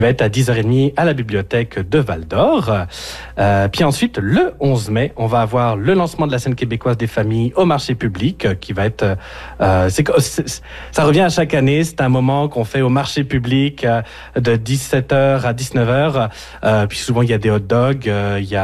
va être à 10h30 à la bibliothèque de Val-d'Or. Puis ensuite, le 11 mai, on va avoir le lancement de la scène québécoise des familles au marché public qui va être... ça revient à chaque année. C'est un moment qu'on fait au marché public de 17h à 19h. Puis souvent, il y a des hot dogs.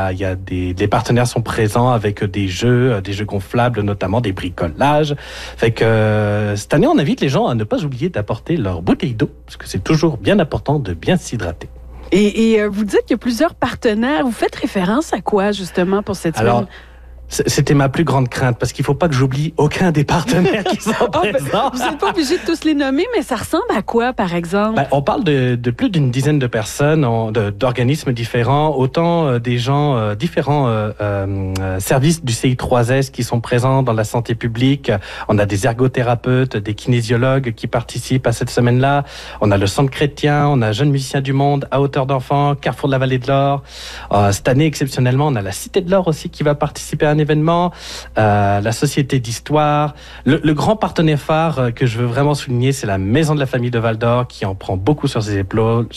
Les partenaires sont présents avec des jeux gonflables, notamment des bricolages. Fait que cette année, on invite les gens à ne pas oublier d'apporter leur bouteille d'eau, parce que c'est toujours bien important de bien s'hydrater. Et vous dites qu'il y a plusieurs partenaires. Vous faites référence à quoi, justement, pour cette semaine? C'était ma plus grande crainte, parce qu'il ne faut pas que j'oublie aucun des partenaires qui sont présents. Vous n'êtes pas obligé de tous les nommer, mais ça ressemble à quoi, par exemple? On parle de plus d'une dizaine de personnes, d'organismes différents, autant des gens différents services du CI3S qui sont présents dans la santé publique. On a des ergothérapeutes, des kinésiologues qui participent à cette semaine-là. On a le Centre chrétien, on a Jeunes musiciens du monde, à hauteur d'enfants, Carrefour de la Vallée de l'Or. Cette année, exceptionnellement, on a la Cité de l'Or aussi qui va participer à un événement, la Société d'Histoire. Le grand partenaire phare que je veux vraiment souligner, c'est la Maison de la Famille de Val-d'Or qui en prend beaucoup sur ses épaules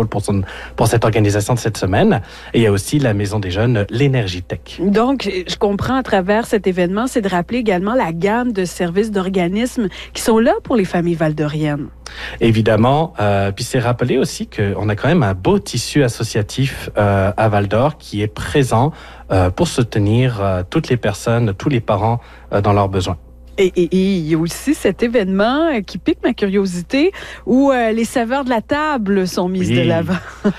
pour cette organisation de cette semaine. Et il y a aussi la Maison des Jeunes, l'Énergitech. Donc, je comprends à travers cet événement, c'est de rappeler également la gamme de services d'organismes qui sont là pour les familles valdoriennes. Évidemment, puis c'est rappelé aussi qu'on a quand même un beau tissu associatif à Val-d'Or qui est présent pour soutenir toutes les personnes, tous les parents dans leurs besoins. Et il y a aussi cet événement qui pique ma curiosité où les saveurs de la table sont mises de l'avant.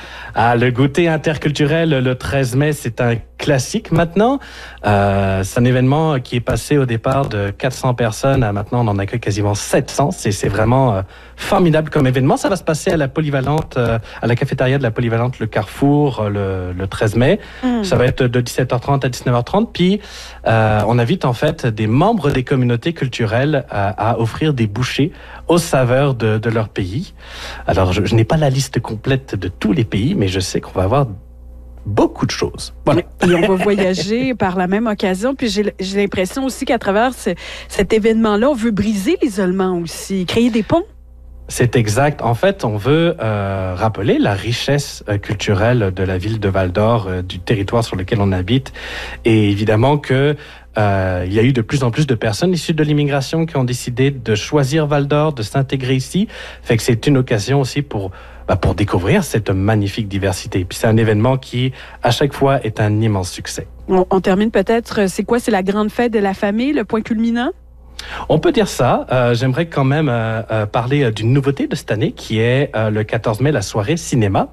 Le goûter interculturel le 13 mai, c'est un classique maintenant. C'est un événement qui est passé au départ de 400 personnes à maintenant on en accueille quasiment 700. C'est vraiment formidable comme événement. Ça va se passer à la polyvalente, à la cafétéria de la polyvalente Le Carrefour le 13 mai. Ça va être de 17h30 à 19h30. Puis on invite en fait des membres des communautés culturelles à offrir des bouchées aux saveurs de leur pays. Alors je n'ai pas la liste complète de tous les pays, mais je sais qu'on va avoir beaucoup de choses. Voilà. Et on va voyager par la même occasion. Puis j'ai l'impression aussi qu'à travers cet événement-là, on veut briser l'isolement aussi, créer des ponts. C'est exact. En fait, on veut rappeler la richesse culturelle de la ville de Val-d'Or, du territoire sur lequel on habite. Et évidemment que il y a eu de plus en plus de personnes issues de l'immigration qui ont décidé de choisir Val-d'Or, de s'intégrer ici. Fait que c'est une occasion aussi pour découvrir cette magnifique diversité. Puis c'est un événement qui, à chaque fois, est un immense succès. On termine peut-être, c'est quoi? C'est la grande fête de la famille, le point culminant? On peut dire ça. J'aimerais quand même parler d'une nouveauté de cette année qui est le 14 mai, la soirée cinéma,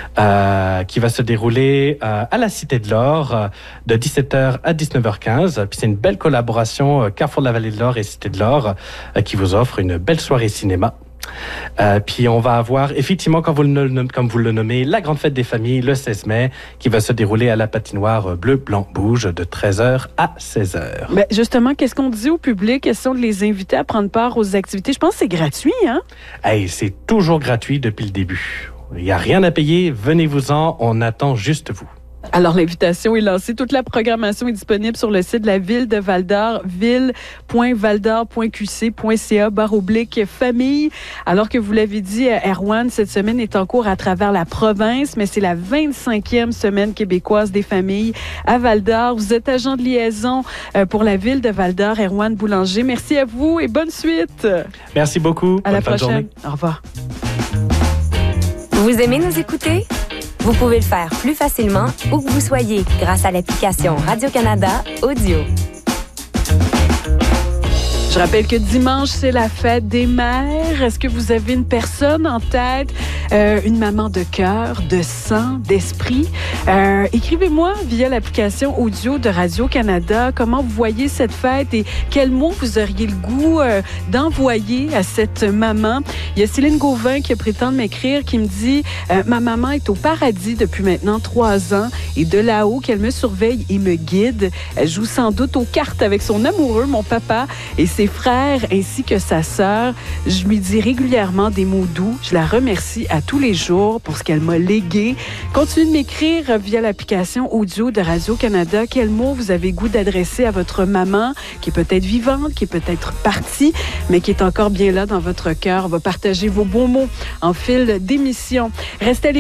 qui va se dérouler à la Cité de l'Or de 17h à 19h15. Puis c'est une belle collaboration Carrefour de la Vallée de l'Or et Cité de l'Or qui vous offre une belle soirée cinéma. Puis on va avoir effectivement, comme vous le nommez, la grande fête des familles le 16 mai qui va se dérouler à la patinoire Bleu, Blanc, Rouge de 13h à 16h. Ben justement, qu'est-ce qu'on dit au public? Question de les inviter à prendre part aux activités. Je pense que c'est gratuit, hein? C'est toujours gratuit depuis le début. Il n'y a rien à payer, venez-vous-en, on attend juste vous. Alors, l'invitation est lancée. Toute la programmation est disponible sur le site de la Ville de Val-d'Or, ville.valdor.qc.ca/famille. Alors que vous l'avez dit, Erwan, cette semaine est en cours à travers la province, mais c'est la 25e semaine québécoise des familles à Val-d'Or. Vous êtes agent de liaison pour la Ville de Val-d'Or, Erwan Boulanger. Merci à vous et bonne suite. Merci beaucoup. À la prochaine. Au revoir. Vous aimez nous écouter? Vous pouvez le faire plus facilement où que vous soyez grâce à l'application Radio-Canada Audio. Je rappelle que dimanche, c'est la fête des mères. Est-ce que vous avez une personne en tête, une maman de cœur, de sang, d'esprit? Écrivez-moi via l'application audio de Radio-Canada comment vous voyez cette fête et quel mot vous auriez le goût d'envoyer à cette maman. Il y a Céline Gauvin qui prétend m'écrire, qui me dit « Ma maman est au paradis depuis maintenant 3 ans et de là-haut qu'elle me surveille et me guide. Elle joue sans doute aux cartes avec son amoureux, mon papa, et ses frères ainsi que sa sœur. Je lui dis régulièrement des mots doux. Je la remercie à tous les jours pour ce qu'elle m'a légué. Continuez de m'écrire via l'application audio de Radio-Canada. Quel mot vous avez goût d'adresser à votre maman qui est peut-être vivante, qui est peut-être partie, mais qui est encore bien là dans votre cœur. On va partager vos beaux mots en fil d'émission. Restez à